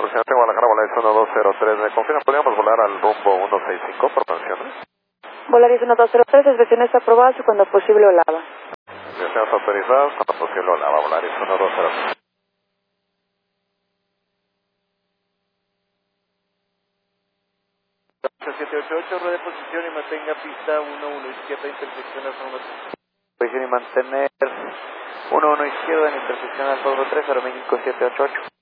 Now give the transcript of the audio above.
Presidente Guadalajara, Volaris 1203, ¿me confirma? ¿Podríamos volar al rumbo 165 por canciones? Volaris 1203, inspecciones aprobadas y cuando posible Olava. Inspecciones autorizadas, cuando posible Olava, Volaris 1203. 788, rueda de posición y mantenga pista 11 izquierda, intersección Alfa 13. Posición y mantener 11 izquierda en intersección Alfa 13, Aeroméxico 788.